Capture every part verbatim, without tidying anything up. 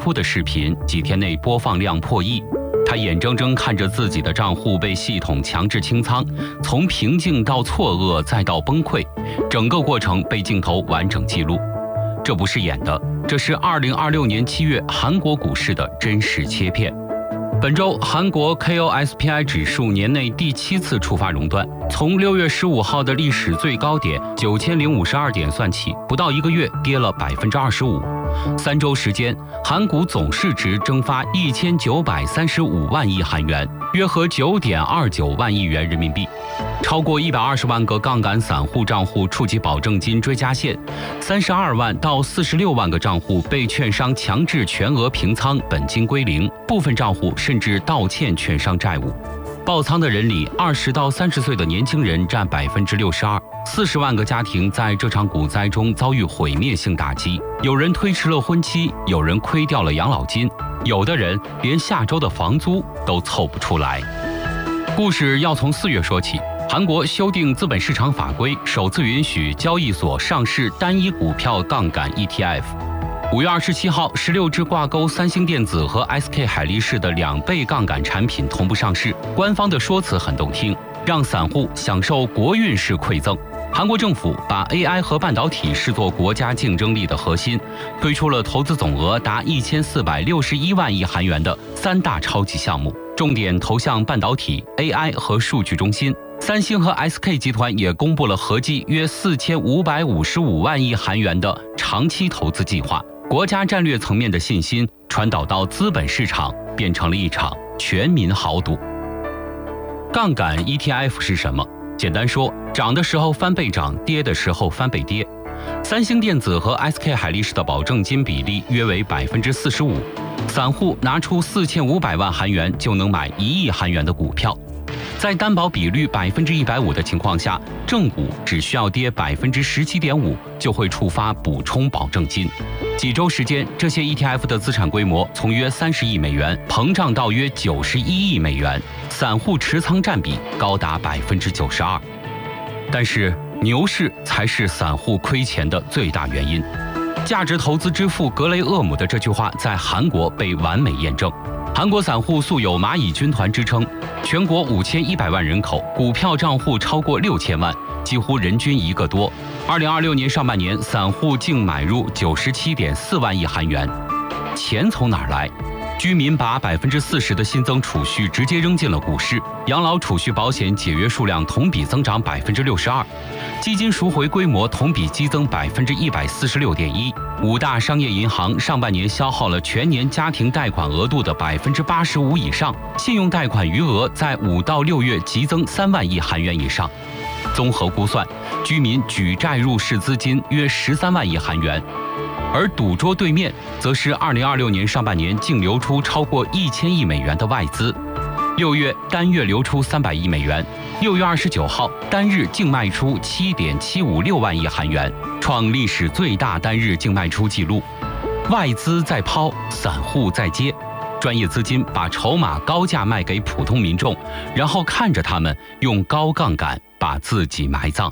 哭的视频，几天内播放量破亿。他眼睁睁看着自己的账户被系统强制清仓，从平静到错愕再到崩溃，整个过程被镜头完整记录。这不是演的，这是二零二六年七月韩国股市的真实切片。本周韩国 K O S P I 指数年内第七次触发熔断，从六月十五号的历史最高点九千零五十二点算起，不到一个月跌了百分之二十五。三周时间，韩股总市值蒸发一千九百三十五万亿韩元，约合九点二九万亿元人民币。超过一百二十万个杠杆散户账户触及保证金追加线，三十二万到四十六万个账户被券商强制全额平仓，本金归零，部分账户甚至倒欠券商债务。爆仓的人里，二十到三十岁的年轻人占百分之六十二，四十万个家庭在这场股灾中遭遇毁灭性打击。有人推迟了婚期，有人亏掉了养老金，有的人连下周的房租都凑不出来。故事要从四月说起。韩国修订资本市场法规，首次允许交易所上市单一股票杠杆 E T F。五月二十七号，十六只挂钩三星电子和 S K 海力士的两倍杠杆产品同步上市。官方的说辞很动听，让散户享受国运式馈赠。韩国政府把 A I 和半导体视作国家竞争力的核心，推出了投资总额达一千四百六十一万亿韩元的三大超级项目，重点投向半导体、A I 和数据中心。三星和 S K 集团也公布了合计约四千五百五十五万亿韩元的长期投资计划。国家战略层面的信心传导到资本市场，变成了一场全民豪赌。杠杆 E T F 是什么？简单说，涨的时候翻倍涨，跌的时候翻倍跌。三星电子和 S K 海力士的保证金比例约为百分之四十五，散户拿出四千五百万韩元就能买一亿韩元的股票。在担保比率百分之一百五的情况下，正股只需要跌百分之十七点五就会触发补充保证金。几周时间，这些 E T F 的资产规模从约三十亿美元膨胀到约九十一亿美元，散户持仓占比高达百分之九十二。但是牛市才是散户亏钱的最大原因。价值投资之父格雷厄姆的这句话在韩国被完美验证。韩国散户素有蚂蚁军团之称，全国五千一百万人口，股票账户超过六千万，几乎人均一个多。二零二六年上半年，散户净买入九十七点四万亿韩元。钱从哪儿来？居民把百分之四十的新增储蓄直接扔进了股市，养老储蓄保险解约数量同比增长百分之六十二，基金赎回规模同比激增百分之一百四十六点一。五大商业银行上半年消耗了全年家庭贷款额度的百分之八十五以上，信用贷款余额在五到六月急增三万亿韩元以上。综合估算，居民举债入市资金约十三万亿韩元。而赌桌对面，则是二零二六年上半年净流出超过一千亿美元的外资。六月单月流出三百亿美元，六月二十九号单日净卖出七点七五六万亿韩元，创历史最大单日净卖出纪录。外资在抛，散户在接，专业资金把筹码高价卖给普通民众，然后看着他们用高杠杆把自己埋葬。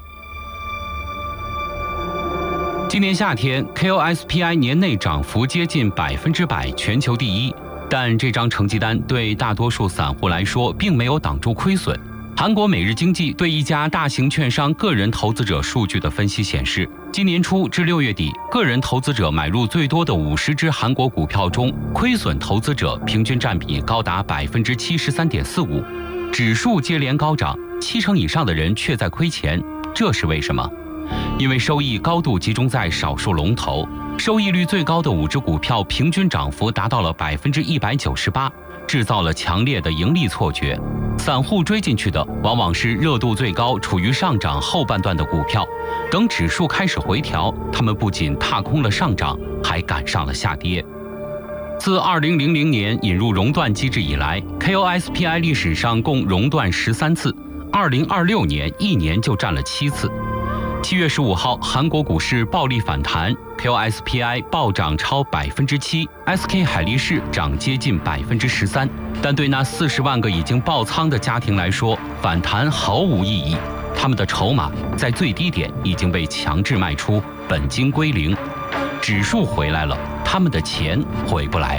今年夏天 ，K O S P I 年内涨幅接近百分之百，全球第一。但这张成绩单对大多数散户来说，并没有挡住亏损。韩国每日经济对一家大型券商个人投资者数据的分析显示，今年初至六月底，个人投资者买入最多的五十只韩国股票中，亏损投资者平均占比高达百分之七十三点四五。指数接连高涨，七成以上的人却在亏钱，这是为什么？因为收益高度集中在少数龙头，收益率最高的五只股票平均涨幅达到了百分之一百九十八，制造了强烈的盈利错觉。散户追进去的往往是热度最高、处于上涨后半段的股票，等指数开始回调，他们不仅踏空了上涨，还赶上了下跌。自二零零零年引入熔断机制以来 ，K O S P I 历史上共熔断十三次，二零二六年一年就占了七次。七月十五号，韩国股市暴力反弹 ，K O S P I 暴涨超百分之七 ，S K 海力士涨接近百分之十三。但对那四十万个已经爆仓的家庭来说，反弹毫无意义。他们的筹码在最低点已经被强制卖出，本金归零。指数回来了，他们的钱回不来了。